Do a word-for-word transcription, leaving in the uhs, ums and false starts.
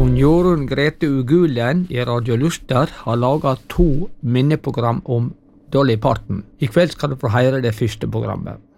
Hun Jorunn Grete Ugulen i Radio Luster har laget to minneprogram om Dolly Parton. I kveld skal du få høre det første programmet.